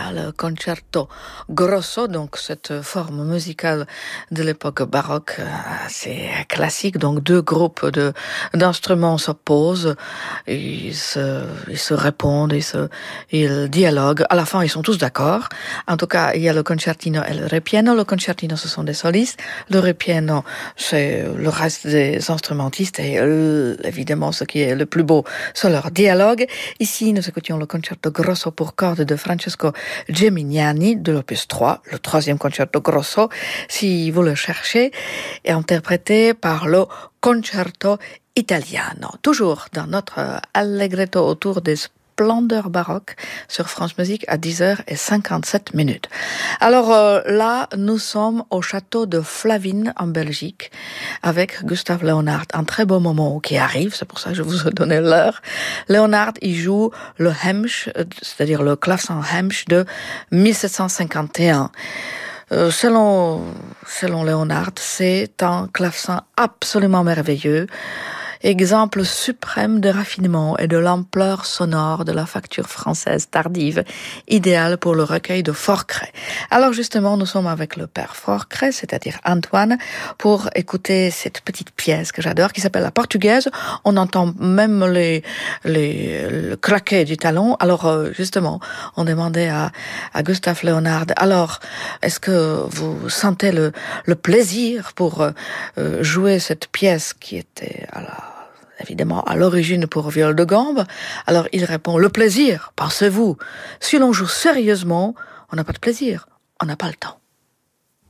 le concerto grosso, donc cette forme musicale de l'époque baroque, assez classique. Donc deux groupes d'instruments s'opposent, ils se répondent, ils dialoguent. À la fin, ils sont tous d'accord. En tout cas, il y a le concertino et le ripieno. Le concertino, ce sont des solistes. Le ripieno, c'est le reste des instrumentistes. Et évidemment, ce qui est le plus beau, c'est leur dialogue. Ici, nous écoutions le concerto grosso pour cordes de Francesco Gimignani de l'opus 3, le troisième concerto grosso, si vous le cherchez, est interprété par le concerto italiano. Toujours dans notre allegretto autour des splendeurs baroques sur France Musique à 10h57. Alors là, nous sommes au château de Flavines en Belgique avec Gustave Leonhard. Un très beau moment qui arrive, c'est pour ça que je vous ai donné l'heure. Leonhard, il joue le Hemsch, c'est-à-dire le clavecin Hemsch de 1751. Selon Leonhard, c'est un clavecin absolument merveilleux, exemple suprême de raffinement et de l'ampleur sonore de la facture française tardive, idéal pour le recueil de Forcret. Alors justement, nous sommes avec le père Forcret, c'est-à-dire Antoine, pour écouter cette petite pièce que j'adore, qui s'appelle La Portugaise. On entend même le claquet du talon. Alors justement, on demandait à Gustave Leonhard, alors, est-ce que vous sentez le plaisir pour jouer cette pièce qui était évidemment à l'origine pour viol de gambe? Alors il répond, le plaisir, pensez-vous, si l'on joue sérieusement, on n'a pas de plaisir, on n'a pas le temps.